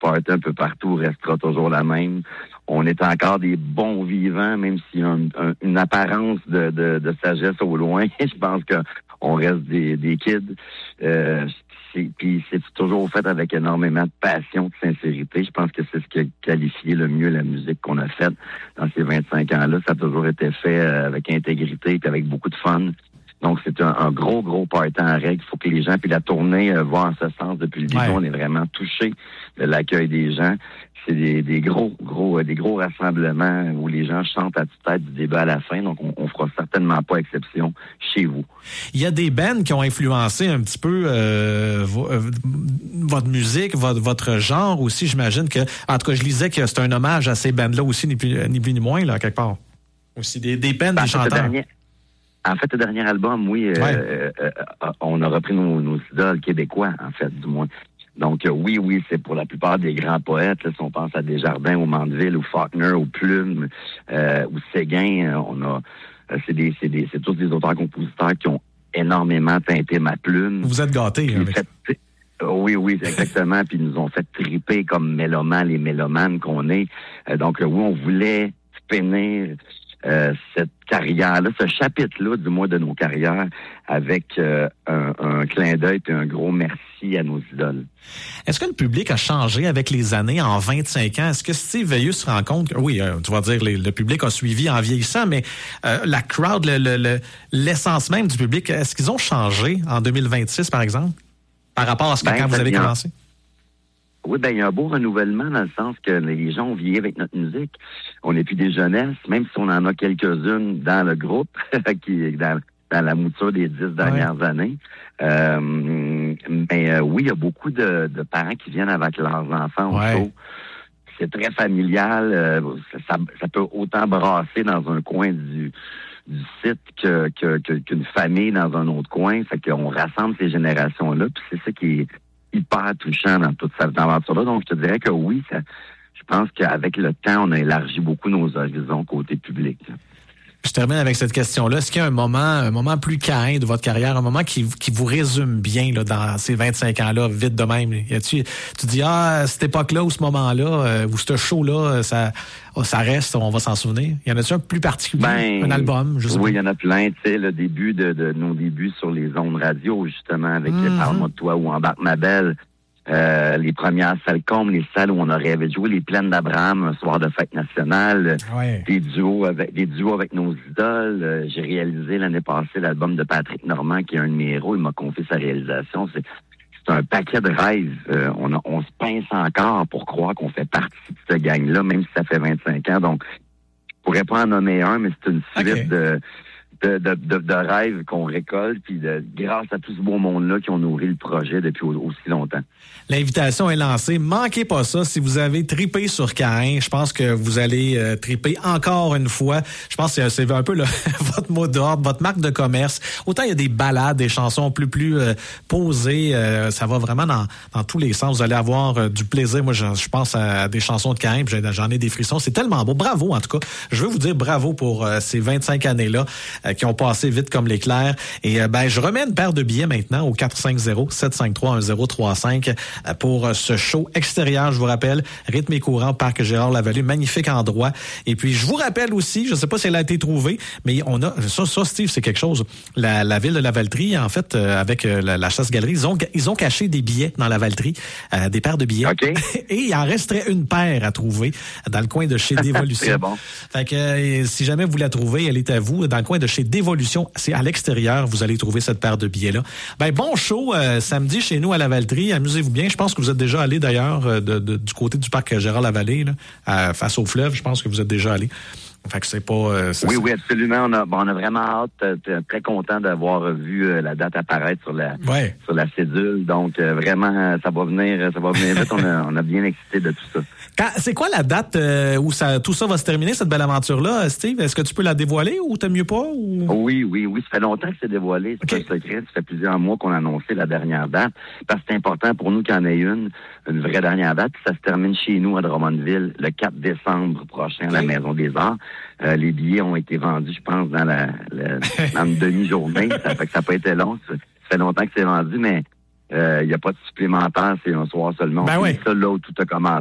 party un peu partout restera toujours la même. On est encore des bons vivants, même s'il y a une apparence de sagesse au loin. Je pense qu'on reste des kids. Puis c'est toujours fait avec énormément de passion, de sincérité. Je pense que c'est ce qui a qualifié le mieux la musique qu'on a faite dans ces 25 ans-là. Ça a toujours été fait avec intégrité et avec beaucoup de fun. Donc, c'est un gros party en règle. Il faut que les gens, puis la tournée va en ce sens depuis le début. On est vraiment touchés de l'accueil des gens. C'est des gros rassemblements où les gens chantent à toute tête du début à la fin. Donc, on fera certainement pas exception chez vous. Il y a des bands qui ont influencé un petit peu votre musique, votre genre aussi. J'imagine que, en tout cas, je lisais que c'est un hommage à ces bands-là aussi, ni plus ni moins, là, quelque part. Aussi des bands, des chanteurs. En fait, le dernier album, oui, on a repris nos idoles québécois, en fait, du moins. Donc, oui, c'est pour la plupart des grands poètes. Là, si on pense à Desjardins, ou Mandeville, ou Faulkner, ou Plume, ou Séguin, c'est tous des auteurs-compositeurs qui ont énormément teinté ma plume. Vous êtes gâtés avec ça. Oui, exactement. Puis ils nous ont fait triper comme mélomanes, les mélomanes qu'on est. Donc, oui, on voulait finir cette carrière-là, ce chapitre-là, du moins de nos carrières, avec un clin d'œil et un gros merci à nos idoles. Est-ce que le public a changé avec les années en 25 ans? Est-ce que Steve Veilleux se rend compte que, oui, tu vas dire, le public a suivi en vieillissant, mais la crowd, l'essence même du public, est-ce qu'ils ont changé en 2026, par exemple, par rapport à ce quand vous avez commencé? Oui, il y a un beau renouvellement dans le sens que les gens ont vieilli avec notre musique. On n'est plus des jeunesses, même si on en a quelques-unes dans le groupe, qui est dans la mouture des 10 dernières années. Mais oui, il y a beaucoup de parents qui viennent avec leurs enfants au show. C'est très familial. Ça peut autant brasser dans un coin du site qu'une famille dans un autre coin. Fait qu'on rassemble ces générations-là, puis c'est ça qui est hyper touchant dans toute cette aventure-là. Donc, je te dirais que oui, je pense qu'avec le temps, on a élargi beaucoup nos horizons côté public. Je termine avec cette question-là. Est-ce qu'il y a un moment plus câlin de votre carrière, un moment qui vous résume bien là, dans ces 25 ans-là, vite de même? Tu dis, cette époque-là ou ce moment-là, ou ce show-là, ça reste, on va s'en souvenir. Y en a-tu un plus particulier, un album? Oui, il y en a plein. Tu sais, le début de nos débuts sur les ondes radio, justement, avec Parle-moi de toi ou Embarque ma belle. Les premières salles combles, les salles où on a rêvé de jouer, les plaines d'Abraham, un soir de fête nationale, des duos avec nos idoles. J'ai réalisé l'année passée l'album de Patrick Normand, qui est un de mes héros. Il m'a confié sa réalisation. C'est un paquet de rêves. On se pince encore pour croire qu'on fait partie de cette gang-là, même si ça fait 25 ans. Donc, je pourrais pas en nommer un, mais c'est une suite de rêves qu'on récolte, puis grâce à tout ce beau monde-là qui ont nourri le projet depuis aussi longtemps. L'invitation est lancée. Manquez pas ça. Si vous avez tripé sur Caïn, je pense que vous allez triper encore une fois. Je pense que c'est un peu votre mot d'ordre, votre marque de commerce. Autant il y a des ballades, des chansons plus posées. Ça va vraiment dans tous les sens. Vous allez avoir du plaisir. Moi, je pense à des chansons de Caïn, puis j'en ai des frissons. C'est tellement beau. Bravo, en tout cas. Je veux vous dire bravo pour ces 25 années-là. Qui ont passé vite comme l'éclair. Et je remets une paire de billets maintenant au 450-753-1035 pour ce show extérieur, je vous rappelle, Rythme et courant, Parc Gérard-Lavallée, magnifique endroit. Et puis, je vous rappelle aussi, je ne sais pas si elle a été trouvée, mais on a, ça Steve, c'est quelque chose. La ville de Lavaltrie, en fait, avec la chasse-galerie, ils ont caché des billets dans Lavaltrie, des paires de billets. Okay. Et il en resterait une paire à trouver dans le coin de chez Dévolution. Très bon. Fait que si jamais vous la trouvez, elle est à vous, dans le coin de chez Dévolution, c'est à l'extérieur, vous allez trouver cette paire de billets-là. Bon show samedi chez nous à Lavaltrie, amusez-vous bien. Je pense que vous êtes déjà allé d'ailleurs du côté du parc Gérard-Lavallée, face au fleuve, je pense que vous êtes déjà allé. Fait que c'est pas... Oui, absolument. On a vraiment hâte. Très content d'avoir vu la date apparaître sur la cédule. Donc, vraiment, ça va venir vite. On a bien excité de tout ça. C'est quoi la date où tout ça va se terminer, cette belle aventure-là, Steve? Est-ce que tu peux la dévoiler ou t'aimes mieux pas? Ou... Oui. Ça fait longtemps que c'est dévoilé. C'est pas un secret. Ça fait plusieurs mois qu'on a annoncé la dernière date. Parce que c'est important pour nous qu'il y en ait une vraie dernière date. Ça se termine chez nous à Drummondville le 4 décembre prochain à la Maison des Arts. Les billets ont été vendus, je pense, dans une demi-journée. Ça fait que ça n'a pas été long. Ça fait longtemps que c'est vendu, mais Il n'y a pas de supplémentaire, c'est un soir seulement. Ben oui. C'est ça là où tout a commencé.